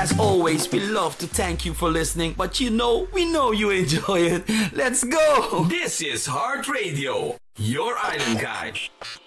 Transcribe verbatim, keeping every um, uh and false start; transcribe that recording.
As always, we love to thank you for listening, but you know, we know you enjoy it. Let's go! This is Heart Radio, your island guide.